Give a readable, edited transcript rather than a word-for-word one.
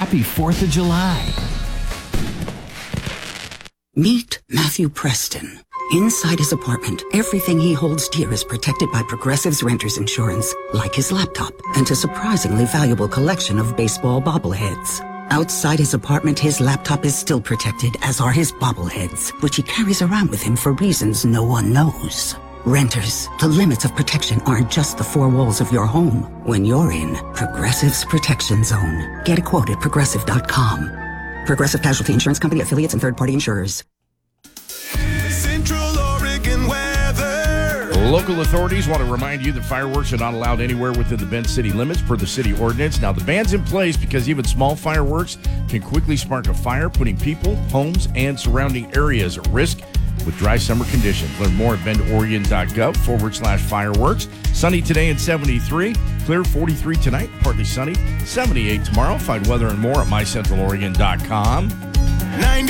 Happy 4th of July. Meet Matthew Preston. Inside his apartment, everything he holds dear is protected by Progressive's Renter's Insurance, like his laptop and a surprisingly valuable collection of baseball bobbleheads. Outside his apartment, his laptop is still protected, as are his bobbleheads, which he carries around with him for reasons no one knows. Renters, the limits of protection aren't just the four walls of your home. When you're in Progressive's Protection Zone, get a quote at Progressive.com. Progressive Casualty Insurance Company, affiliates, and third-party insurers. Central Oregon weather. Local authorities want to remind you that fireworks are not allowed anywhere within the Bend city limits per the city ordinance. Now, the ban's in place because even small fireworks can quickly spark a fire, putting people, homes, and surrounding areas at risk with dry summer conditions. Learn more at bendoregon.gov/fireworks. Sunny today and 73. Clear 43 tonight, partly sunny. 78 tomorrow. Find weather and more at mycentraloregon.com.